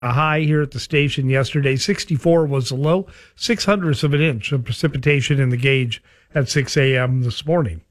a high here at the station yesterday. 64 was the low, 0.06 of an inch of precipitation in the gauge at 6 a.m. this morning.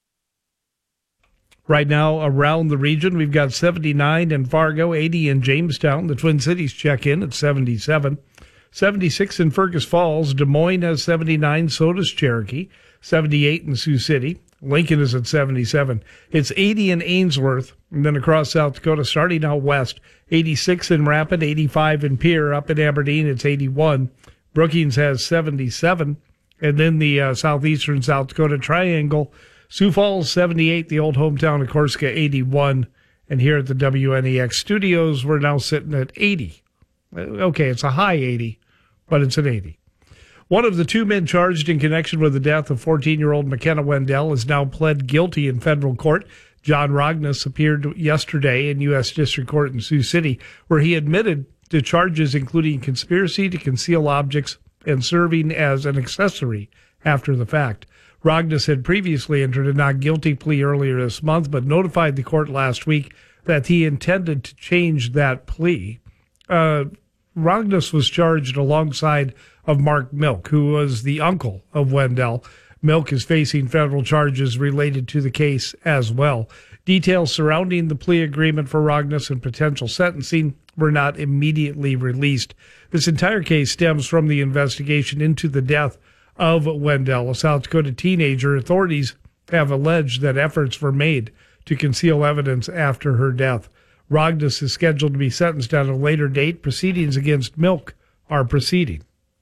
Right now, around the region, we've got 79 in Fargo, 80 in Jamestown. The Twin Cities check in at 77. 76 in Fergus Falls. Des Moines has 79. So does Cherokee. 78 in Sioux City. Lincoln is at 77. It's 80 in Ainsworth. And then across South Dakota, starting out west, 86 in Rapid, 85 in Pierre. Up in Aberdeen, it's 81. Brookings has 77. And then the southeastern South Dakota Triangle, Sioux Falls, 78, the old hometown of Corsica, 81. And here at the WNEX studios, we're now sitting at 80. Okay, it's a high 80, but it's an 80. One of the two men charged in connection with the death of 14-year-old McKenna Wendell is now pled guilty in federal court. John Rogness appeared yesterday in U.S. District Court in Sioux City, where he admitted to charges including conspiracy to conceal objects and serving as an accessory after the fact. Rogness had previously entered a not guilty plea earlier this month, but notified the court last week that he intended to change that plea. Rogness was charged alongside of Mark Milk, who was the uncle of Wendell. Milk is facing federal charges related to the case as well. Details surrounding the plea agreement for Rogness and potential sentencing were not immediately released. This entire case stems from the investigation into the death of Wendell, a South Dakota teenager. Authorities have alleged that efforts were made to conceal evidence after her death. Rogness is scheduled to be sentenced at a later date. Proceedings against Milk are proceeding.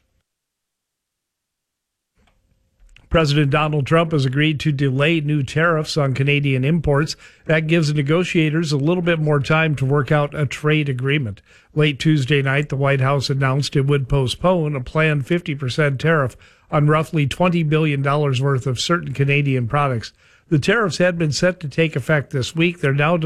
President Donald Trump has agreed to delay new tariffs on Canadian imports. That gives negotiators a little bit more time to work out a trade agreement. Late Tuesday night, the White House announced it would postpone a planned 50% tariff on roughly $20 billion worth of certain Canadian products. The tariffs had been set to take effect this week. They're now